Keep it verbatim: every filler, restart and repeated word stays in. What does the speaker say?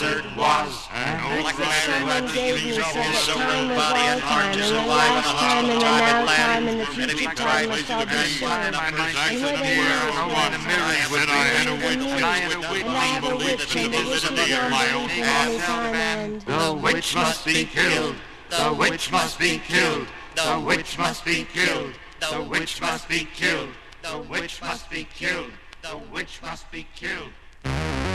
desert was an old Which the man who had someone to gave use me so his that silver time was body all and time, heart to and the survive in the last time, and the hostile now land. time, and the And if he future tried time to must all be produce sure. one enough And possession where of they here, live, no and one the mirrors stars, that I had a and the witch, moon, and I had a witch, and I have a believe witch, that and the she witches lives in don't my own believe in house. any time end. The witch must be killed. The witch must be killed. The witch must be killed. The witch must be killed. The witch must be killed. The witch must be killed.